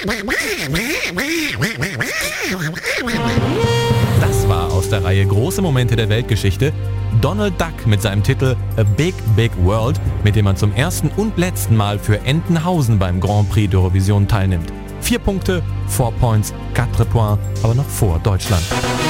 Das war aus der Reihe Große Momente der Weltgeschichte Donald Duck mit seinem Titel A Big Big World, mit dem man zum ersten und letzten Mal für Entenhausen beim Grand Prix d'Eurovision teilnimmt. 4 Punkte, 4 Points, 4 Points, aber noch vor Deutschland.